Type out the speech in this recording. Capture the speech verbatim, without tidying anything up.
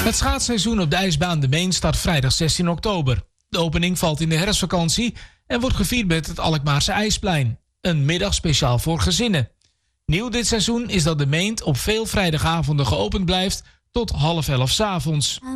Het schaatsseizoen op de ijsbaan De Meen start vrijdag zestien oktober. De opening valt in de herfstvakantie en wordt gevierd met het Alkmaarse IJsplein. Een middag speciaal voor gezinnen. Nieuw dit seizoen is dat De Meen op veel vrijdagavonden geopend blijft tot half elf 's avonds.